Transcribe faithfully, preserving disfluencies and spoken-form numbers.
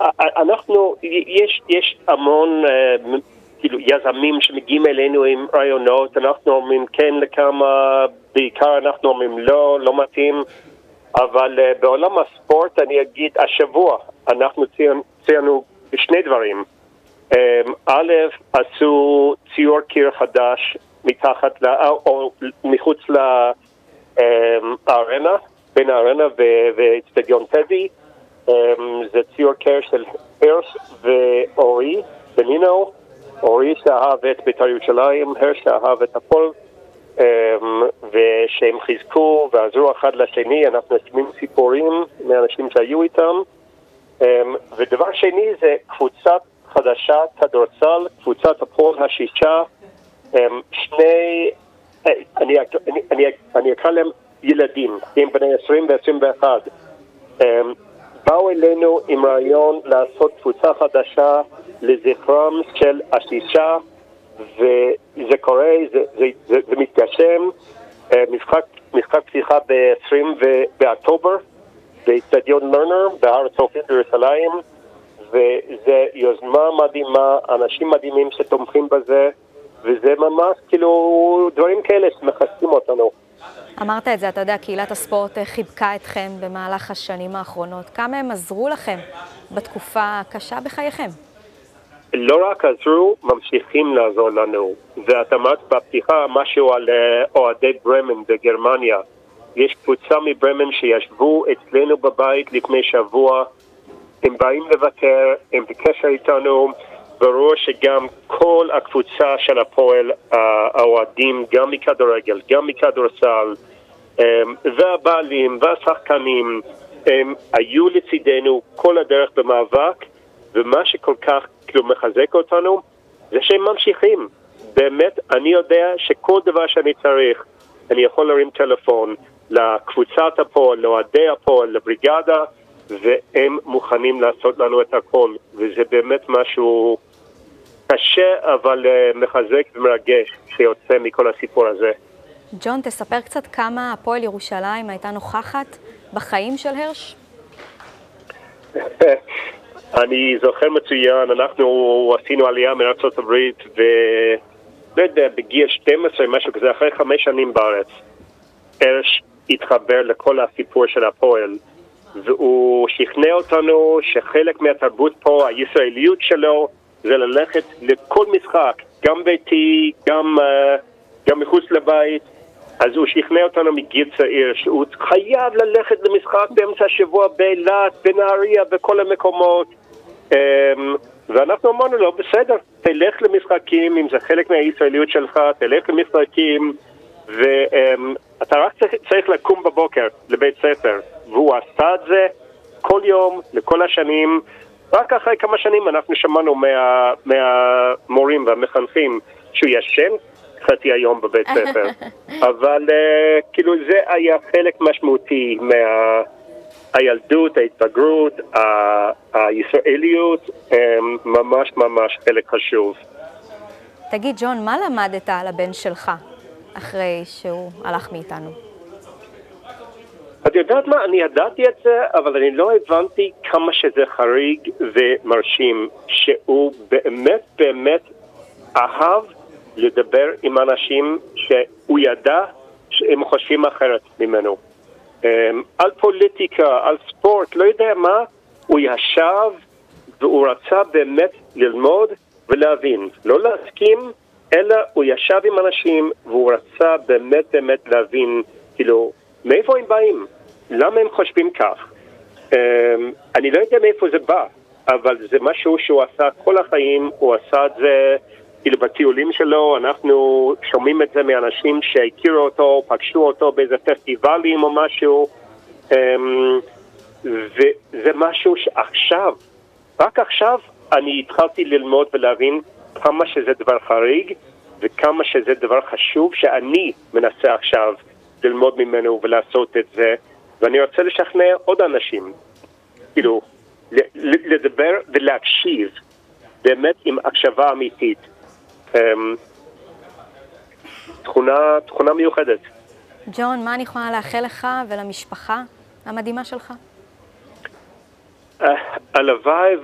אנחנו, יש, יש המון כאילו יזמים שמגיעים אלינו עם רעיונות, אנחנו אומרים כן לכמה, בעיקר אנחנו אומרים לא, לא מתאים, אבל בעולם הספורט אני אגיד, השבוע אנחנו ציינו שני דברים. א', עשו ציור קיר חדש מתחת, או מחוץ לארנה, בין הארנה ואצטדיון טדי. זה ציור קיר של הרש ואורי בנינו, אורי שאהב את בית"ר ירושלים, הרש שאהב את הפועל, ושהם חיזקו ועזרו אחד לשני. אנחנו שומעים סיפורים מאנשים שהיו איתם. ודבר שני זה קבוצת חדשה, כדורסל, קבוצת הפועל השישה, שני, אני, אני, אני, אני אקרא להם ילדים, הם בני עשרים ועשרים ואחת, באו אלינו עם רעיון לעשות קבוצה חדשה לזכרם של השישה, וזה קורה, זה, זה, זה, זה מתגשם. משחק, משחק פתיחה ב-עשרים באוקטובר באצטדיון לרנר בהר הצופים בירושלים, וזה יוזמה מדהימה, אנשים מדהימים שתומכים בזה, וזה ממש כאילו דברים כאלה שמחזקים אותנו. אמרת את זה, אתה יודע, קהילת הספורט חיבקה אתכם במהלך השנים האחרונות. כמה הם עזרו לכם בתקופה הקשה בחייכם? לא רק עזרו, ממשיכים לעזור לנו. ואת אמרת בפתיחה משהו על אוהדי ברמן בגרמניה. יש קבוצה מברמן שישבו אצלנו בבית לפני שבוע, הם באים לבקר, הם בקשר איתנו, ברור שגם כל הקבוצה של הפועל, האוהדים, גם מכדורגל, גם מכדורסל, והבעלים והשחקנים, הם היו לצידנו כל הדרך במאבק, ומה שכל כך כאילו מחזק אותנו, זה שהם ממשיכים. באמת, אני יודע שכל דבר שאני צריך, אני יכול להרים טלפון לקבוצת הפועל, לאוהדי הפועל, לבריגדה, והם מוכנים לעשות לנו את הכל, וזה באמת משהו קשה אבל מחזק ומרגש שיוצא מכל הסיפור הזה. ג'ון, תספר קצת כמה הפועל ירושלים הייתה נוכחת בחיים של הרש? אני זוכר מצוין, אנחנו עשינו עלייה מארצות הברית ולא יודע, בגיל שתים עשרה משהו כזה, אחרי חמש שנים בארץ הרש התחבר לכל הסיפור של הפועל, והוא שכנע אותנו שחלק מהתרבות פה, הישראליות שלו, זה ללכת לכל משחק, גם ביתי, גם, uh, גם מחוץ לבית. אז הוא שכנע אותנו מגיל צעיר שהוא חייב ללכת למשחק באמצע השבוע באילת, בנהריה, בכל המקומות. Um, ואנחנו אמרנו לו, בסדר, תלך למשחקים, אם זה חלק מהישראליות שלך, תלך למשחקים, ואתה רק צריך, צריך לקום בבוקר לבית ספר. והוא עשה את זה כל יום, לכל השנים. רק אחרי כמה שנים אנחנו שמענו מה, מהמורים והמחנכים שהוא ישן חצי היום בבית ספר. אבל uh, כאילו זה היה חלק משמעותי מהילדות, ההתבגרות, הישראליות, ממש ממש חלק חשוב. תגיד ג'ון, מה למדת על הבן שלך אחרי שהוא הלך מאיתנו? את יודעת מה? אני ידעתי את זה, אבל אני לא הבנתי כמה שזה חריג ומרשים, שהוא באמת באמת אהב לדבר עם אנשים שהוא ידע שהם חושבים אחרת ממנו. על פוליטיקה, על ספורט, לא יודע מה, הוא ישב והוא רצה באמת ללמוד ולהבין. לא להסכים, אלא הוא ישב עם אנשים והוא רצה באמת באמת להבין, כאילו, מאיפה הם באים? למה הם חושבים כך? אני לא יודע מאיפה זה בא, אבל זה משהו שהוא עשה כל החיים, הוא עשה את זה כאילו בטיולים שלו, אנחנו שומעים את זה מאנשים שהכירו אותו, פגשו אותו באיזה פסטיבלים או משהו, וזה משהו שעכשיו, רק עכשיו אני התחלתי ללמוד ולהבין כמה שזה דבר חריג, וכמה שזה דבר חשוב שאני מנסה עכשיו ללמוד ממנו ולעשות את זה, ואני רוצה לשכנע עוד אנשים, כאילו, לדבר ולהקשיב, באמת עם הקשבה אמיתית. תכונה, תכונה מיוחדת. ג'ון, מה אני יכולה לאחל לך ולמשפחה המדהימה שלך? הלוואי